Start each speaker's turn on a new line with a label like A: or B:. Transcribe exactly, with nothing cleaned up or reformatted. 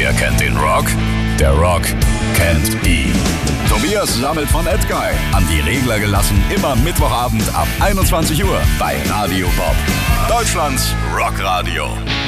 A: Wer kennt den Rock? Der Rock kennt ihn. Tobias sammelt von Edguy. An die Regler gelassen, immer Mittwochabend ab einundzwanzig Uhr bei Radio Bob. Deutschlands Rockradio.